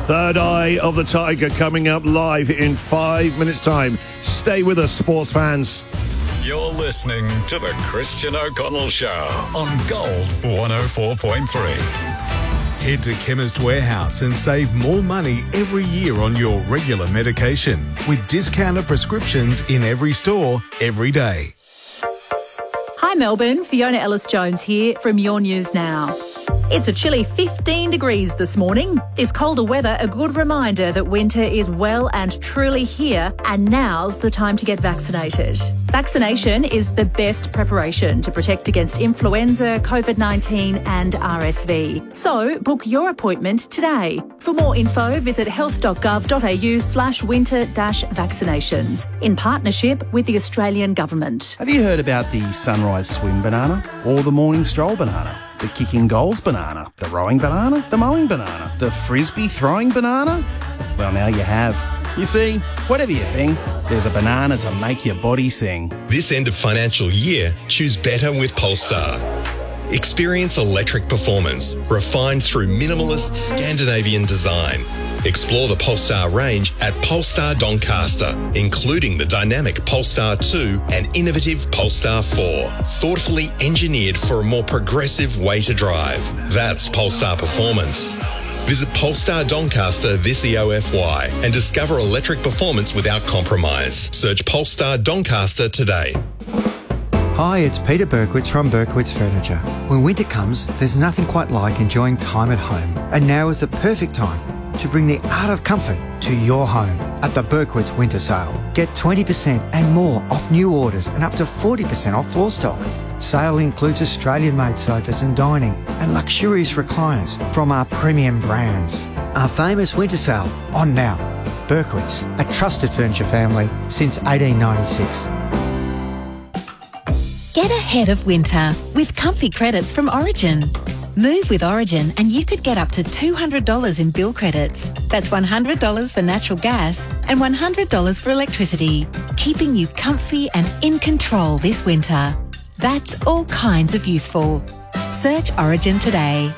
Third Eye of the Tiger coming up live in 5 minutes' time. Stay with us, sports fans. You're listening to the Christian O'Connell Show on Gold 104.3. Head to Chemist Warehouse and save more money every year on your regular medication with discounted prescriptions in every store, every day. Hi Melbourne, Fiona Ellis-Jones here from Your News Now. It's a chilly 15 degrees this morning. Is colder weather a good reminder that winter is well and truly here, and now's the time to get vaccinated? Vaccination is the best preparation to protect against influenza, COVID-19 and RSV. So book your appointment today. For more info, visit health.gov.au/winter-vaccinations in partnership with the Australian Government. Have you heard about the sunrise swim banana or the morning stroll banana? The kicking goals banana, the rowing banana, the mowing banana, the frisbee throwing banana? Well, now you have. You see, whatever you think, there's a banana to make your body sing. This end of financial year, choose better with Polestar. Experience electric performance, refined through minimalist Scandinavian design. Explore the Polestar range at Polestar Doncaster, including the dynamic Polestar 2 and innovative Polestar 4, thoughtfully engineered for a more progressive way to drive. That's Polestar performance. Visit Polestar Doncaster this EOFY and discover electric performance without compromise. Search Polestar Doncaster today. Hi, it's Peter Berkowitz from Berkowitz Furniture. When winter comes, there's nothing quite like enjoying time at home. And now is the perfect time to bring the art of comfort to your home at the Berkowitz Winter Sale. Get 20% and more off new orders and up to 40% off floor stock. Sale includes Australian-made sofas and dining and luxurious recliners from our premium brands. Our famous winter sale on now. Berkowitz, a trusted furniture family since 1896. Get ahead of winter with comfy credits from Origin. Move with Origin and you could get up to $200 in bill credits. That's $100 for natural gas and $100 for electricity, keeping you comfy and in control this winter. That's all kinds of useful. Search Origin today.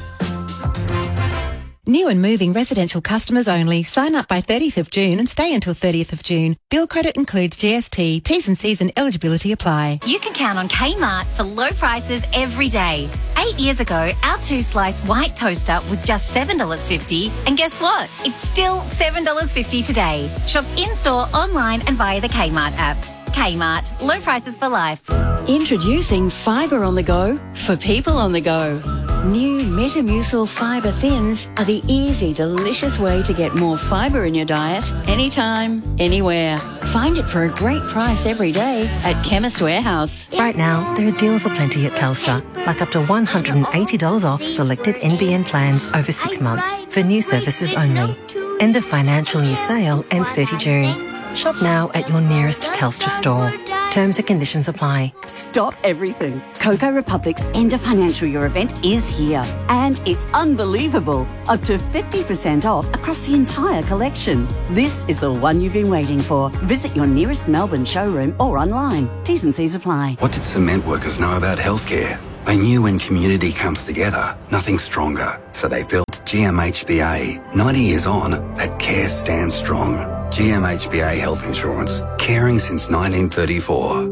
New and moving residential customers only. Sign up by 30th of June and stay until 30th of June. Bill credit includes GST. T's and C's and eligibility apply. You can count on Kmart for low prices every day. 8 years ago, our 2-slice white toaster was just $7.50. And guess what? It's still $7.50 today. Shop in-store, online and via the Kmart app. Kmart. Low prices for life. Introducing Fibre on the Go for people on the go. New Metamucil Fibre Thins are the easy, delicious way to get more fibre in your diet anytime, anywhere. Find it for a great price every day at Chemist Warehouse. Right now, there are deals aplenty at Telstra, like up to $180 off selected NBN plans over 6 months for new services only. End of financial year sale ends 30 June. Shop now at your nearest Telstra store. Terms and conditions apply. Stop everything. Cocoa Republic's end of financial year event is here. And it's unbelievable. Up to 50% off across the entire collection. This is the one you've been waiting for. Visit your nearest Melbourne showroom or online. T's and C's apply. What did cement workers know about healthcare? They knew when community comes together, nothing's stronger. So they built GMHBA. 90 years on, that care stands strong. GMHBA Health Insurance, caring since 1934.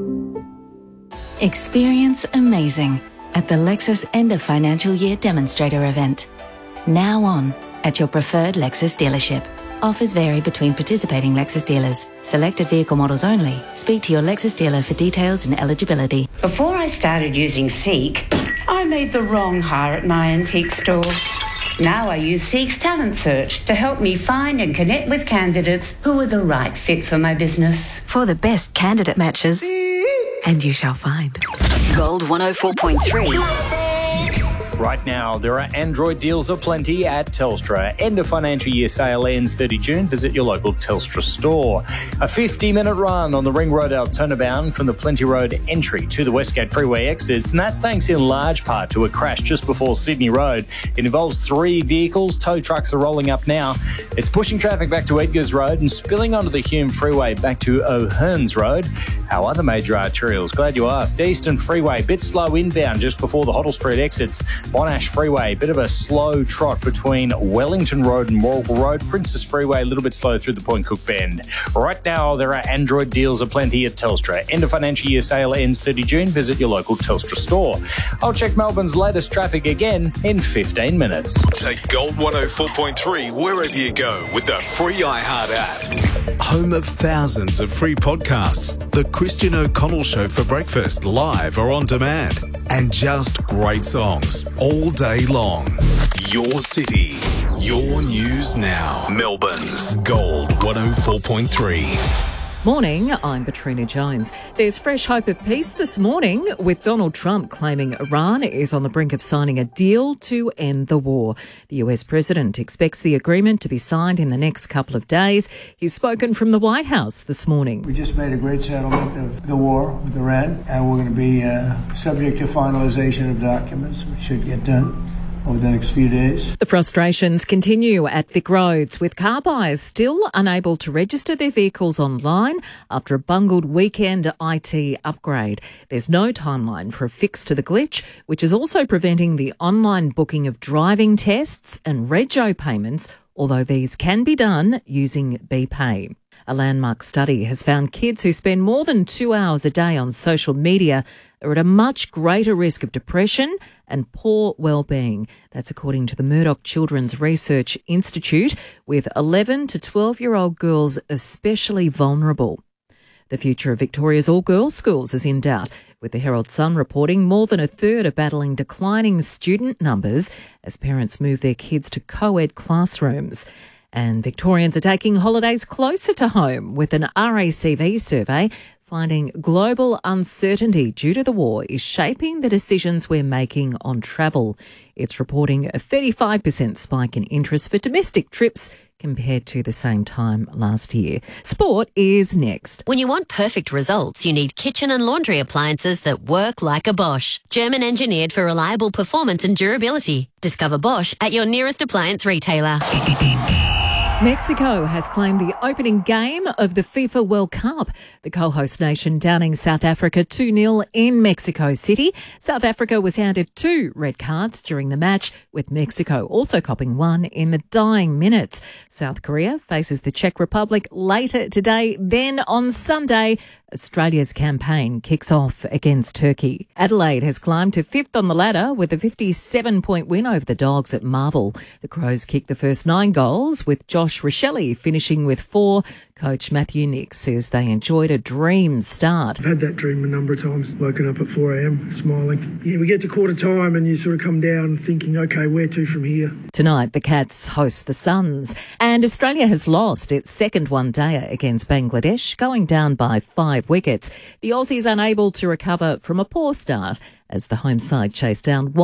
Experience amazing at the Lexus End of Financial Year Demonstrator event. Now on at your preferred Lexus dealership. Offers vary between participating Lexus dealers. Selected vehicle models only. Speak to your Lexus dealer for details and eligibility. Before I started using Seek, I made the wrong hire at my antique store. Now I use Seek's Talent Search to help me find and connect with candidates who are the right fit for my business. For the best candidate matches, and you shall find. Gold 104.3. Right now, there are Android deals aplenty at Telstra. End of financial year sale ends 30 June. Visit your local Telstra store. A 50-minute run on the Ring Road Altona bound from the Plenty Road entry to the Westgate Freeway exits, and that's thanks in large part to a crash just before Sydney Road. It involves 3 vehicles. Tow trucks are rolling up now. It's pushing traffic back to Edgars Road and spilling onto the Hume Freeway back to O'Hearns Road. Our other major arterials, glad you asked. Eastern Freeway, bit slow inbound just before the Hoddle Street exits. Monash Freeway, bit of a slow trot between Wellington Road and Warrigal Road. Princess Freeway, a little bit slow through the Point Cook Bend. Right now, there are Android deals aplenty at Telstra. End of financial year sale ends 30 June. Visit your local Telstra store. I'll check Melbourne's latest traffic again in 15 minutes. Take Gold 104.3 wherever you go with the free iHeart app. Home of thousands of free podcasts. The Christian O'Connell Show for breakfast, live or on demand. And just great songs all day long. Your city, your news now. Melbourne's Gold 104.3. Morning, I'm Katrina Jones. There's fresh hope of peace this morning, with Donald Trump claiming Iran is on the brink of signing a deal to end the war. The US president expects the agreement to be signed in the next couple of days. He's spoken from the White House this morning. We just made a great settlement of the war with Iran, and we're going to be subject to finalization of documents, which should get done over the next few days. The frustrations continue at Vic Roads, with car buyers still unable to register their vehicles online after a bungled weekend IT upgrade. There's no timeline for a fix to the glitch, which is also preventing the online booking of driving tests and rego payments, although these can be done using BPay. A landmark study has found kids who spend more than 2 hours a day on social media are at a much greater risk of depression and poor well-being. That's according to the Murdoch Children's Research Institute, with 11 to 12-year-old girls especially vulnerable. The future of Victoria's all-girls schools is in doubt, with the Herald Sun reporting more than a third are battling declining student numbers as parents move their kids to co-ed classrooms. And Victorians are taking holidays closer to home, with an RACV survey finding global uncertainty due to the war is shaping the decisions we're making on travel. It's reporting a 35% spike in interest for domestic trips compared to the same time last year. Sport is next. When you want perfect results, you need kitchen and laundry appliances that work like a Bosch. German engineered for reliable performance and durability. Discover Bosch at your nearest appliance retailer. Mexico has claimed the opening game of the FIFA World Cup. The co-host nation downing South Africa 2-0 in Mexico City. South Africa was handed 2 red cards during the match, with Mexico also copping 1 in the dying minutes. South Korea faces the Czech Republic later today. Then on Sunday, Australia's campaign kicks off against Turkey. Adelaide has climbed to 5th on the ladder with a 57-point win over the Dogs at Marvel. The Crows kicked the first 9 goals, with Josh Rochelle finishing with 4. Coach Matthew Nick says they enjoyed a dream start. I've had that dream a number of times, woken up at 4 a.m. smiling. Yeah, we get to quarter time and you sort of come down thinking, OK, where to from here? Tonight, the Cats host the Suns. And Australia has lost its second one-dayer against Bangladesh, going down by 5 wickets. The Aussies unable to recover from a poor start as the home side chased down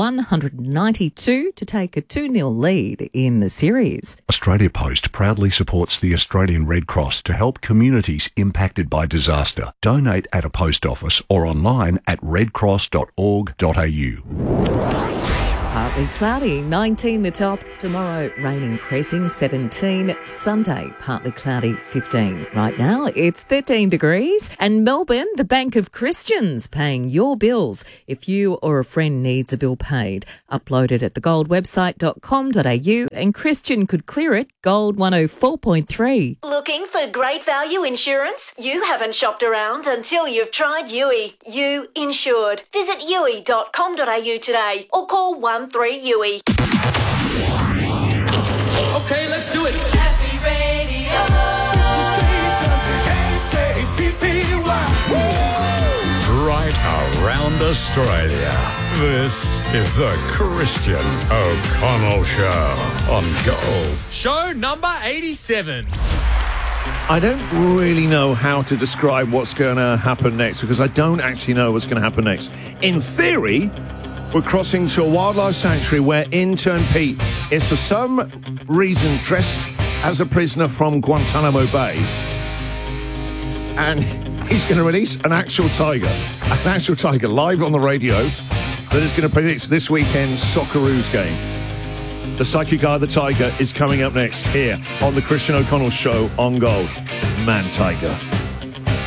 192 to take a 2-0 lead in the series. Australia Post proudly supports the Australian Red Cross to help communities impacted by disaster. Donate at a post office or online at redcross.org.au. Partly cloudy, 19 the top. Tomorrow, rain increasing, 17. Sunday, partly cloudy, 15. Right now, it's 13 degrees. And Melbourne, the Bank of Christians, paying your bills. If you or a friend needs a bill paid, upload it at thegoldwebsite.com.au and Christian could clear it. Gold 104.3. Looking for great value insurance? You haven't shopped around until you've tried Yui. You insured. Visit yui.com.au today or call 13-YUI. Okay, let's do it. Happy Radio. Right around Australia. This is the Christian O'Connell Show on Gold. Show number 87. I don't really know how to describe what's going to happen next, because I don't actually know what's going to happen next. In theory, we're crossing to a wildlife sanctuary where intern Pete is for some reason dressed as a prisoner from Guantanamo Bay. And he's going to release an actual tiger live on the radio that is going to predict this weekend's Socceroos game. The Psychic Eye of the Tiger is coming up next here on the Christian O'Connell Show on Gold. Man Tiger.